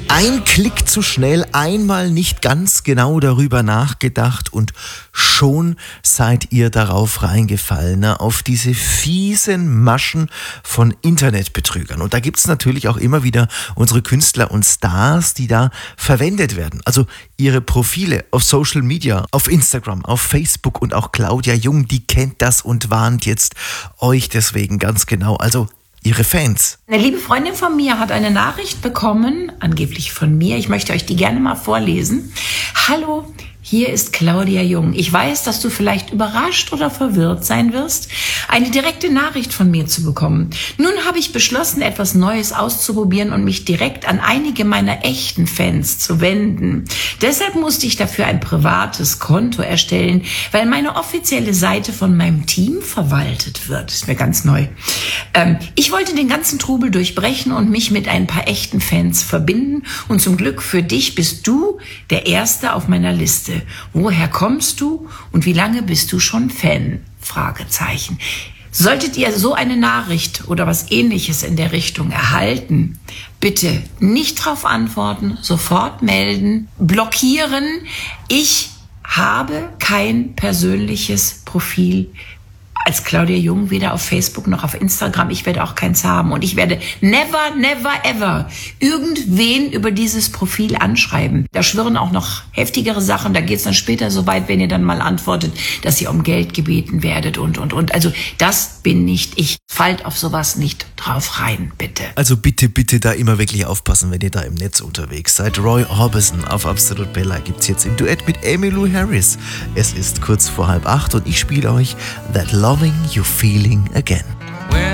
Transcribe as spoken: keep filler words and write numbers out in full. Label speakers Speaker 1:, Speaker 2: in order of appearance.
Speaker 1: Ein Klick zu schnell, einmal nicht ganz genau darüber nachgedacht und schon seid ihr darauf reingefallen, ne? Auf diese fiesen Maschen von Internetbetrügern. Und da gibt's natürlich auch immer wieder unsere Künstler und Stars, die da verwendet werden. Also ihre Profile auf Social Media, auf Instagram, auf Facebook, und auch Claudia Jung, die kennt das und warnt jetzt euch deswegen ganz genau. Also ihre Fans.
Speaker 2: Eine liebe Freundin von mir hat eine Nachricht bekommen, angeblich von mir. Ich möchte euch die gerne mal vorlesen. Hallo, hier ist Claudia Jung. Ich weiß, dass du vielleicht überrascht oder verwirrt sein wirst, eine direkte Nachricht von mir zu bekommen. Nun habe ich beschlossen, etwas Neues auszuprobieren und mich direkt an einige meiner echten Fans zu wenden. Deshalb musste ich dafür ein privates Konto erstellen, weil meine offizielle Seite von meinem Team verwaltet wird. Das ist mir ganz neu. Ähm, ich wollte den ganzen Trubel durchbrechen und mich mit ein paar echten Fans verbinden. Und zum Glück für dich bist du der Erste auf meiner Liste. Woher kommst du und wie lange bist du schon Fan? Fragezeichen. Solltet ihr so eine Nachricht oder was Ähnliches in der Richtung erhalten, bitte nicht drauf antworten, sofort melden, blockieren. Ich habe kein persönliches Profil als Claudia Jung, weder auf Facebook noch auf Instagram. Ich werde auch keins haben. Und ich werde never, never, ever irgendwen über dieses Profil anschreiben. Da schwirren auch noch heftigere Sachen. Da geht es dann später so weit, wenn ihr dann mal antwortet, dass ihr um Geld gebeten werdet und, und, und. Also das bin nicht ich. Fallt auf sowas nicht drauf rein, bitte.
Speaker 1: Also bitte, bitte da immer wirklich aufpassen, wenn ihr da im Netz unterwegs seid. Roy Orbison auf Absolut Bella gibt's jetzt im Duett mit Emmylou Harris. Es ist kurz vor halb acht und ich spiele euch That Loving You Feeling Again.